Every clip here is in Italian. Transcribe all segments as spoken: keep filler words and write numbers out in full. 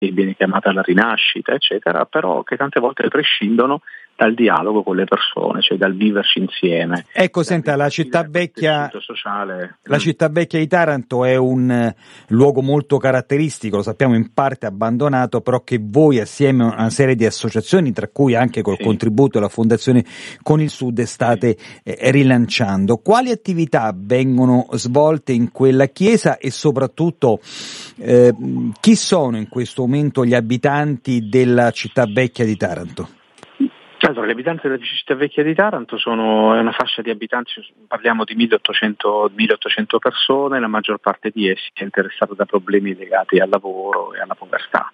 viene chiamata la rinascita, eccetera, però che tante volte prescindono dal dialogo con le persone, cioè dal viverci insieme. Ecco, senta, la città vecchia, sociale. la città vecchia di Taranto è un luogo molto caratteristico, lo sappiamo, in parte abbandonato, però che voi assieme a una serie di associazioni, tra cui anche col sì. contributo della Fondazione Con il Sud, state eh, rilanciando. Quali attività vengono svolte in quella chiesa e soprattutto eh, chi sono in questo momento gli abitanti della città vecchia di Taranto? Allora, gli abitanti della città vecchia di Taranto sono è una fascia di abitanti, parliamo di milleottocento persone, la maggior parte di essi è interessata da problemi legati al lavoro e alla povertà.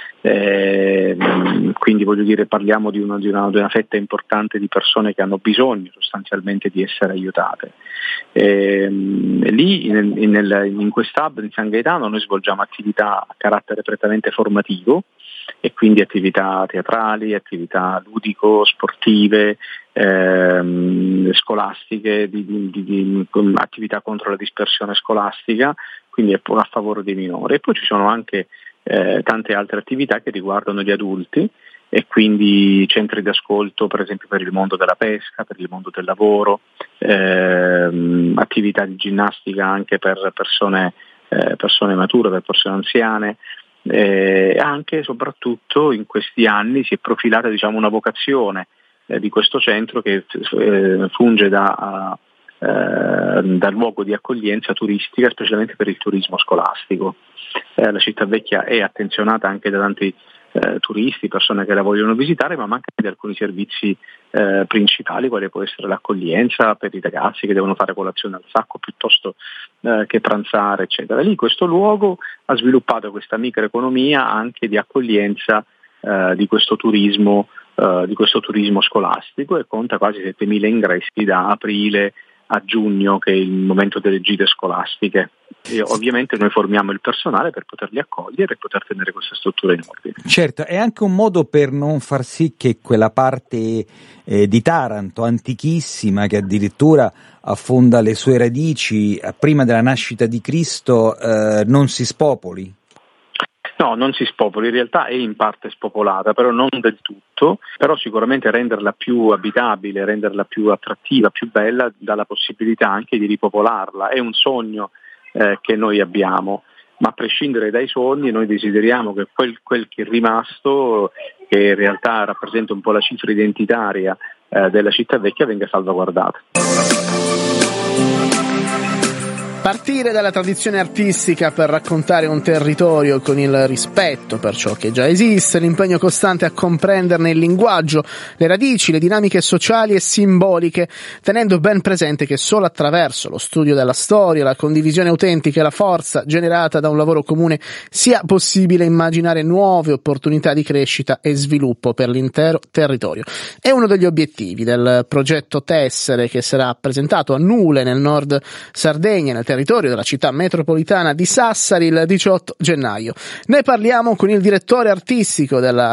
Eh, quindi voglio dire, parliamo di una, di, una, di una fetta importante di persone che hanno bisogno sostanzialmente di essere aiutate. Eh, lì in, in, in quest'hub in San Gaetano noi svolgiamo attività a carattere prettamente formativo, e quindi attività teatrali, attività ludico-sportive, ehm, scolastiche, di, di, di, di, attività contro la dispersione scolastica, quindi a favore dei minori. E poi ci sono anche eh, tante altre attività che riguardano gli adulti, e quindi centri di ascolto per esempio per il mondo della pesca, per il mondo del lavoro, ehm, attività di ginnastica anche per persone, eh, persone mature, per persone anziane. Eh, anche e soprattutto in questi anni si è profilata, diciamo, una vocazione eh, di questo centro che eh, funge da, eh, da luogo di accoglienza turistica, specialmente per il turismo scolastico. Eh, la città vecchia è attenzionata anche da tanti eh, turisti, persone che la vogliono visitare, ma manca di alcuni servizi eh, principali, quale può essere l'accoglienza per i ragazzi che devono fare colazione al sacco piuttosto eh, che pranzare, eccetera. Lì questo luogo ha sviluppato questa microeconomia anche di accoglienza eh, di questo turismo eh, di questo turismo scolastico, e conta quasi settemila ingressi da aprile a giugno, che è il momento delle gite scolastiche. E ovviamente noi formiamo il personale per poterli accogliere e poter tenere questa struttura in ordine. Certo, è anche un modo per non far sì che quella parte eh, di Taranto antichissima, che addirittura affonda le sue radici prima della nascita di Cristo, eh, non si spopoli. No, non si spopoli, in realtà è in parte spopolata, però non del tutto, però sicuramente renderla più abitabile, renderla più attrattiva, più bella, dà la possibilità anche di ripopolarla. È un sogno eh, che noi abbiamo, ma a prescindere dai sogni noi desideriamo che quel, quel che è rimasto, che in realtà rappresenta un po' la cifra identitaria eh, della città vecchia, venga salvaguardato. Partire dalla tradizione artistica per raccontare un territorio con il rispetto per ciò che già esiste, l'impegno costante a comprenderne il linguaggio, le radici, le dinamiche sociali e simboliche, tenendo ben presente che solo attraverso lo studio della storia, la condivisione autentica e la forza generata da un lavoro comune sia possibile immaginare nuove opportunità di crescita e sviluppo per l'intero territorio. È uno degli obiettivi del progetto Tessere, che sarà presentato a Nule, nel nord Sardegna, nel territorio della città metropolitana di Sassari, il diciotto gennaio. Ne parliamo con il direttore artistico della